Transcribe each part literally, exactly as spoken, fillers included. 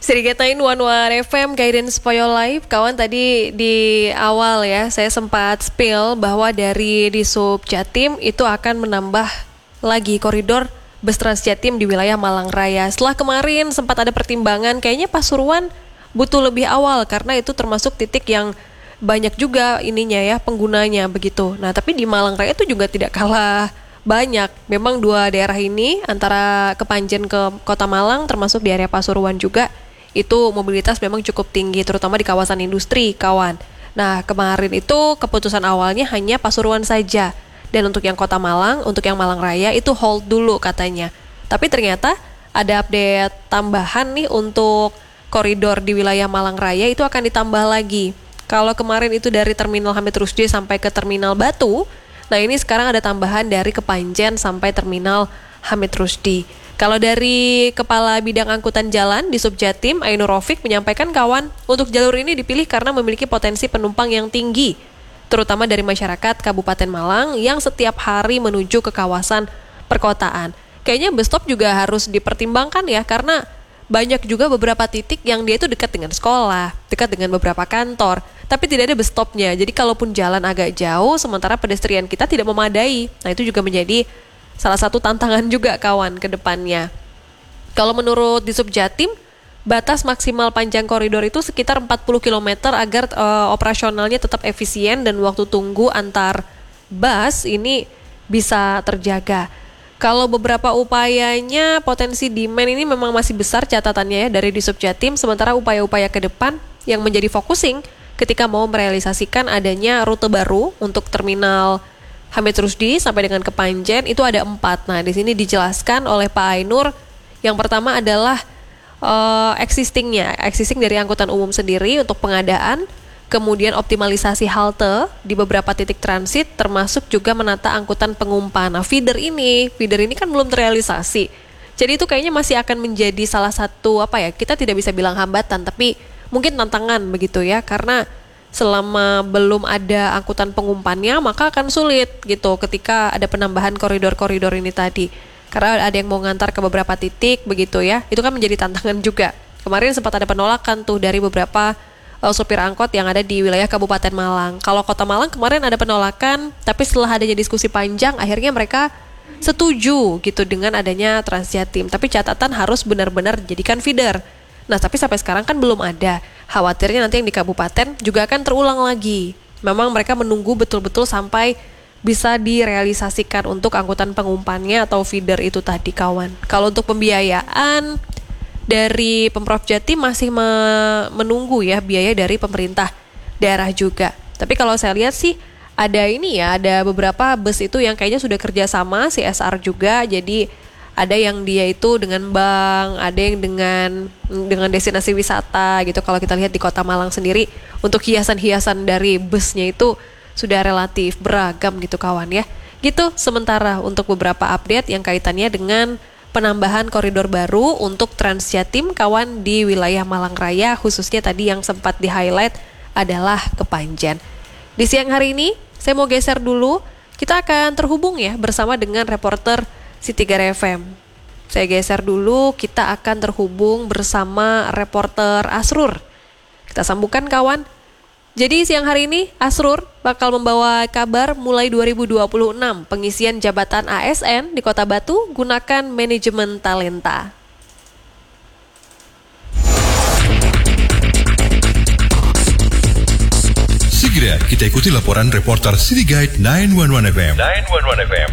Sirigatain One One F M Guidance for Your Life. Kawan, tadi di awal ya saya sempat spill bahwa dari Disub Jatim itu akan menambah lagi koridor bus Trans Jatim di wilayah Malang Raya. Setelah kemarin sempat ada pertimbangan, kayaknya Pasuruan butuh lebih awal karena itu termasuk titik yang banyak juga ininya ya penggunanya begitu. Nah, tapi di Malang Raya itu juga tidak kalah banyak. Memang dua daerah ini antara Kepanjen ke Kota Malang termasuk di area Pasuruan juga itu mobilitas memang cukup tinggi, terutama di kawasan industri, kawan. Nah, kemarin itu keputusan awalnya hanya Pasuruan saja. Dan untuk yang Kota Malang, untuk yang Malang Raya itu hold dulu katanya. Tapi ternyata ada update tambahan nih untuk koridor di wilayah Malang Raya itu akan ditambah lagi. Kalau kemarin itu dari Terminal Hamid Rusdi sampai ke Terminal Batu, nah ini sekarang ada tambahan dari Kepanjen sampai Terminal Hamid Rusdi. Kalau dari Kepala Bidang Angkutan Jalan di Subjatim, Ainur Rofik menyampaikan kawan, untuk jalur ini dipilih karena memiliki potensi penumpang yang tinggi, terutama dari masyarakat Kabupaten Malang yang setiap hari menuju ke kawasan perkotaan. Kayaknya bus stop juga harus dipertimbangkan ya, karena banyak juga beberapa titik yang dia itu dekat dengan sekolah, dekat dengan beberapa kantor, tapi tidak ada bus stopnya. Jadi kalaupun jalan agak jauh, sementara pedestrian kita tidak memadai. Nah, itu juga menjadi salah satu tantangan juga kawan ke depannya. Kalau menurut Disub Jatim, batas maksimal panjang koridor itu sekitar empat puluh kilometer agar uh, operasionalnya tetap efisien dan waktu tunggu antar bus ini bisa terjaga. Kalau beberapa upayanya potensi demand ini memang masih besar catatannya ya dari Disub Jatim, sementara upaya-upaya ke depan yang menjadi focusing ketika mau merealisasikan adanya rute baru untuk terminal Hamid Rusdi sampai dengan Kepanjen itu ada empat. Nah, di sini dijelaskan oleh Pak Ainur, yang pertama adalah uh, existingnya, existing dari angkutan umum sendiri untuk pengadaan, kemudian optimalisasi halte di beberapa titik transit, termasuk juga menata angkutan pengumpan. Nah, feeder ini, feeder ini kan belum terrealisasi. Jadi itu kayaknya masih akan menjadi salah satu apa ya? Kita tidak bisa bilang hambatan, tapi mungkin tantangan begitu ya, karena selama belum ada angkutan pengumpannya, maka akan sulit gitu ketika ada penambahan koridor-koridor ini tadi. Karena ada yang mau ngantar ke beberapa titik begitu ya, itu kan menjadi tantangan juga. Kemarin sempat ada penolakan tuh dari beberapa uh, sopir angkot yang ada di wilayah Kabupaten Malang. Kalau Kota Malang kemarin ada penolakan, tapi setelah adanya diskusi panjang, akhirnya mereka setuju gitu dengan adanya Trans Jatim. Tapi catatan harus benar-benar dijadikan feeder. Nah, tapi sampai sekarang kan belum ada. Khawatirnya nanti yang di kabupaten juga akan terulang lagi. Memang mereka menunggu betul-betul sampai bisa direalisasikan untuk angkutan pengumpannya atau feeder itu tadi, kawan. Kalau untuk pembiayaan dari Pemprov Jatim masih me- menunggu ya biaya dari pemerintah daerah juga. Tapi kalau saya lihat sih ada ini ya, ada beberapa bus itu yang kayaknya sudah kerjasama C S R juga. Jadi ada yang dia itu dengan bank, ada yang dengan dengan destinasi wisata gitu. Kalau kita lihat di Kota Malang sendiri, untuk hiasan-hiasan dari busnya itu sudah relatif beragam gitu kawan ya. Gitu sementara untuk beberapa update yang kaitannya dengan penambahan koridor baru untuk Trans Jatim kawan di wilayah Malang Raya, khususnya tadi yang sempat di-highlight adalah Kepanjen. Di siang hari ini saya mau geser dulu, kita akan terhubung ya bersama dengan reporter City Gar F M. Saya geser dulu, kita akan terhubung bersama reporter Asrur. Kita sambungkan kawan. Jadi siang hari ini Asrur bakal membawa kabar mulai dua ribu dua puluh enam pengisian jabatan A S N di Kota Batu gunakan manajemen talenta. Segera kita ikuti laporan reporter City Guide sembilan satu satu F M. sembilan satu satu F M.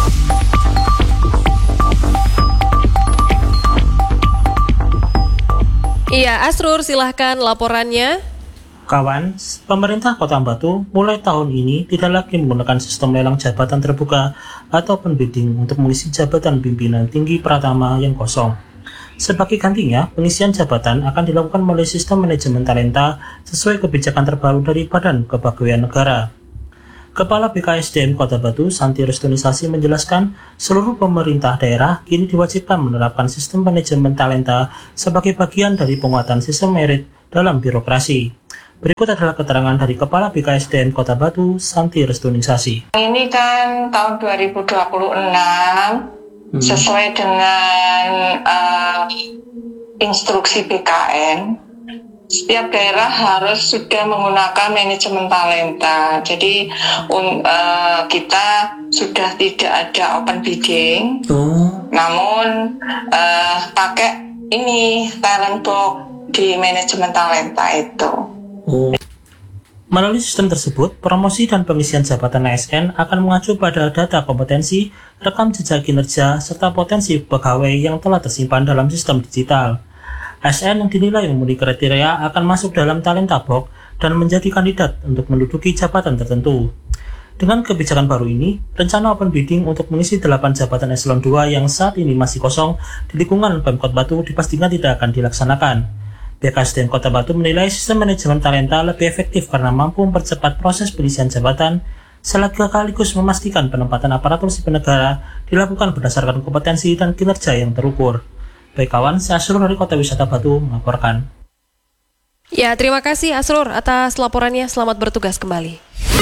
Iya, Asrur silahkan laporannya. Kawan, pemerintah Kota Batu mulai tahun ini tidak lagi menggunakan sistem lelang jabatan terbuka ataupun bidding untuk mengisi jabatan pimpinan tinggi Pratama yang kosong. Sebagai gantinya, pengisian jabatan akan dilakukan melalui sistem manajemen talenta sesuai kebijakan terbaru dari Badan Kepegawaian Negara. Kepala B K S D M Kota Batu, Santi Restunisasi menjelaskan, seluruh pemerintah daerah kini diwajibkan menerapkan sistem manajemen talenta sebagai bagian dari penguatan sistem merit dalam birokrasi. Berikut adalah keterangan dari Kepala B K S D M Kota Batu, Santi Restunisasi. Ini kan tahun dua ribu dua puluh enam, hmm. sesuai dengan uh, instruksi B K N, setiap daerah harus sudah menggunakan manajemen talenta. Jadi un, uh, kita sudah tidak ada open bidding, Oh, namun uh, pakai ini talent box di manajemen talenta itu. oh. Melalui sistem tersebut, promosi dan pengisian jabatan A S N akan mengacu pada data kompetensi, rekam jejak kinerja, serta potensi pegawai yang telah tersimpan dalam sistem digital. A S N yang dinilai memenuhi kriteria akan masuk dalam talenta box dan menjadi kandidat untuk menduduki jabatan tertentu. Dengan kebijakan baru ini, rencana open bidding untuk mengisi delapan jabatan eselon dua yang saat ini masih kosong di lingkungan Pemkot Batu dipastikan tidak akan dilaksanakan. B K S D M Kota Batu menilai sistem manajemen talenta lebih efektif karena mampu mempercepat proses pengisian jabatan, sekaligus memastikan penempatan aparatur sipil negara dilakukan berdasarkan kompetensi dan kinerja yang terukur. Baik kawan, saya Asrul dari Kota Wisata Batu melaporkan. Ya, terima kasih Asrul atas laporannya. Selamat bertugas kembali.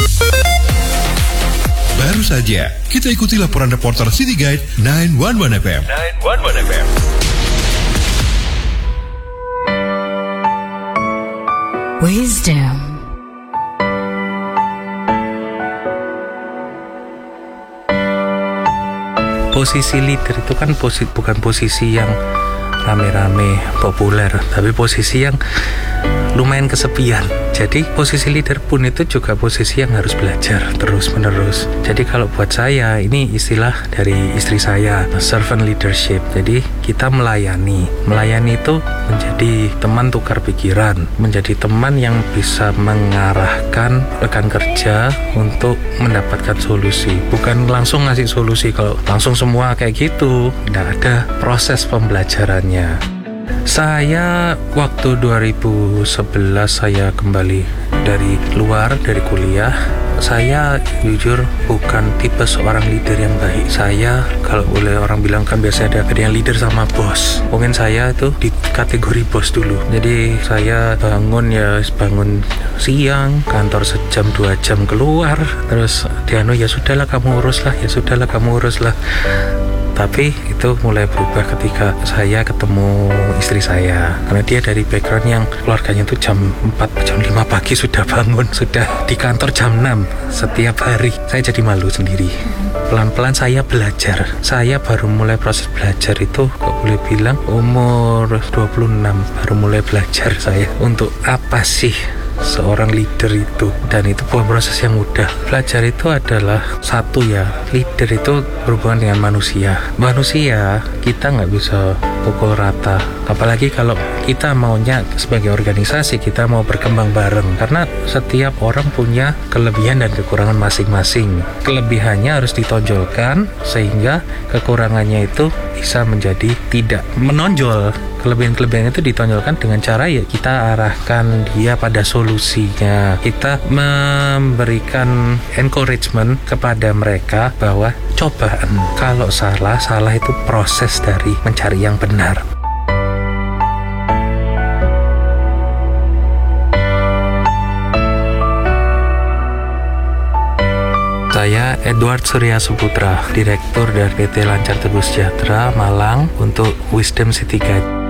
Baru saja kita ikuti laporan reporter City Guide sembilan satu satu F M. sembilan satu satu F M. Wisdom. Posisi leader itu kan posi, bukan posisi yang rame-rame populer, tapi posisi yang lumayan kesepian. Jadi posisi leader pun itu juga posisi yang harus belajar terus-menerus. Jadi kalau buat saya, ini istilah dari istri saya, servant leadership. Jadi kita melayani. Melayani itu menjadi teman tukar pikiran, menjadi teman yang bisa mengarahkan rekan kerja untuk mendapatkan solusi. Bukan langsung ngasih solusi, kalau langsung semua kayak gitu, tidak ada proses pembelajarannya. Saya waktu dua ribu sebelas saya kembali dari luar, dari kuliah. Saya jujur bukan tipe seorang leader yang baik. Saya, kalau boleh orang bilang kan biasanya ada yang leader sama bos. Mungkin saya itu di kategori bos dulu. Jadi saya bangun ya bangun siang, kantor sejam dua jam keluar. Terus Diano ya sudahlah kamu uruslah, ya sudahlah kamu uruslah. Tapi itu mulai berubah ketika saya ketemu istri saya. Karena dia dari background yang keluarganya itu jam empat, jam lima pagi sudah bangun, sudah di kantor jam enam setiap hari. Saya jadi malu sendiri. Pelan-pelan saya belajar. Saya baru mulai proses belajar itu, kok boleh bilang umur dua puluh enam baru mulai belajar saya. Untuk apa sih seorang leader itu, dan itu bukan proses yang mudah. Belajar itu adalah satu ya, leader itu berhubungan dengan manusia. Manusia kita nggak bisa pukul rata, apalagi kalau kita maunya sebagai organisasi kita mau berkembang bareng, karena setiap orang punya kelebihan dan kekurangan masing-masing. Kelebihannya harus ditonjolkan sehingga kekurangannya itu bisa menjadi tidak menonjol. Kelebihan-kelebihan itu ditonjolkan dengan cara ya kita arahkan dia pada solusinya. Kita memberikan encouragement kepada mereka bahwa cobaan, kalau salah, salah itu proses dari mencari yang benar. Saya Edward Surya Suputra, Direktur dari P T Lancar Teguh Sejahtera Malang untuk Wisdom City Guide.